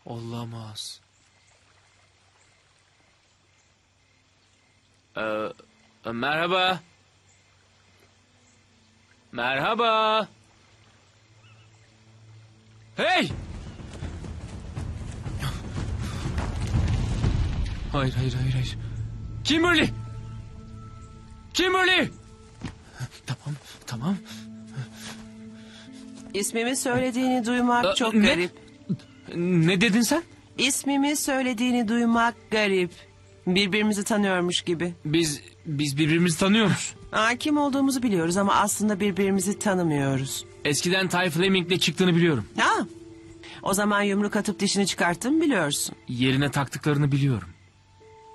Olamaz. Merhaba. Merhaba. Hey! Hayır. Kimberly! Kimberly! Tamam. İsmimi söylediğini duymak çok ne? garip. Ne dedin sen? İsmimi söylediğini duymak garip. Birbirimizi tanıyormuş gibi. Biz birbirimizi tanıyoruz. Kim olduğumuzu biliyoruz ama aslında birbirimizi tanımıyoruz. Eskiden Ty Fleming'le çıktığını biliyorum. O zaman yumruk atıp dişini çıkarttın biliyorsun. Yerine taktıklarını biliyorum.